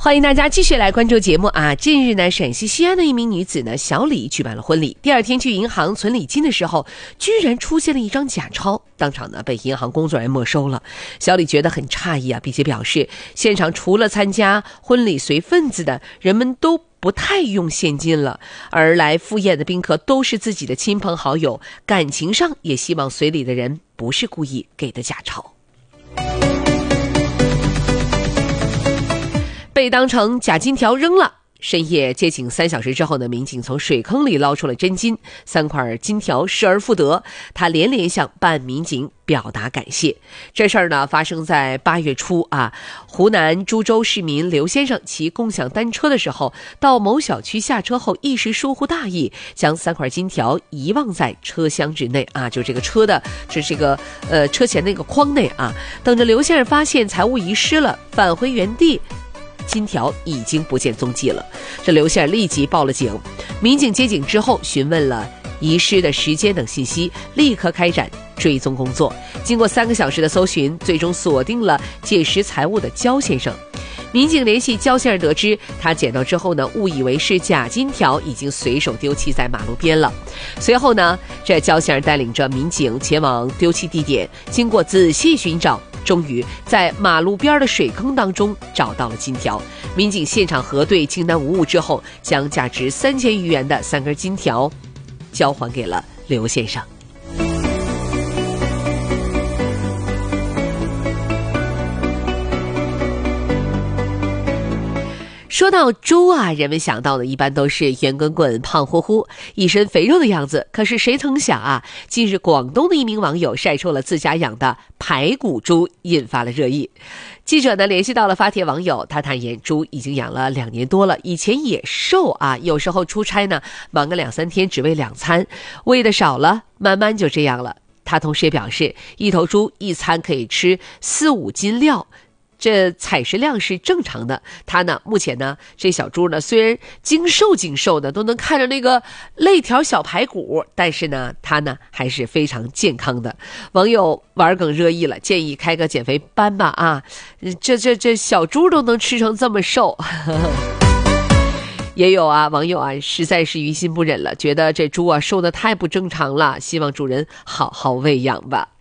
欢迎大家继续来关注节目啊！近日呢，陕西西安的一名女子呢，小李举办了婚礼，第二天去银行存礼金的时候，居然出现了一张假钞，当场呢被银行工作人员没收了。小李觉得很诧异啊，并且表示，现场除了参加婚礼随份子的人们都不太用现金了，而来赴宴的宾客都是自己的亲朋好友，感情上也希望随礼的人不是故意给的假钞。被当成假金条扔了。深夜接警3小时之后呢，民警从水坑里捞出了真金，3块金条失而复得。他连连向办案民警表达感谢。这事儿呢发生在8月初啊，湖南株洲市民刘先生骑共享单车的时候，到某小区下车后一时疏忽大意，将3块金条遗忘在车厢之内啊，就这个车的车前那个筐内啊。等着刘先生发现财物遗失了，返回原地，金条已经不见踪迹了。这刘先生立即报了警，民警接警之后询问了遗失的时间等信息，立刻开展追踪工作。经过3个小时的搜寻，最终锁定了借失财物的焦先生。民警联系焦先生得知，他捡到之后呢，误以为是假金条，已经随手丢弃在马路边了。随后呢，这焦先生带领着民警前往丢弃地点，经过仔细寻找，终于在马路边的水坑当中找到了金条。民警现场核对清单无误之后，将价值3000余元的3根金条交还给了刘先生。说到猪啊，人们想到的一般都是圆滚滚、胖乎乎、一身肥肉的样子。可是谁曾想啊，近日广东的一名网友晒出了自家养的排骨猪，引发了热议。记者呢联系到了发帖网友，他坦言猪已经养了2年多了，以前也瘦啊，有时候出差呢忙个2-3天只喂2餐，喂的少了，慢慢就这样了。他同时也表示，一头猪一餐可以吃4-5斤料，这采食量是正常的。他呢，目前呢，这小猪呢，虽然精瘦的，都能看着那个肋条小排骨，但是呢，他呢还是非常健康的。网友玩梗热议了，建议开个减肥班吧啊！这小猪都能吃成这么瘦。也有啊，网友啊，实在是于心不忍了，觉得这猪啊瘦得太不正常了，希望主人好好喂养吧。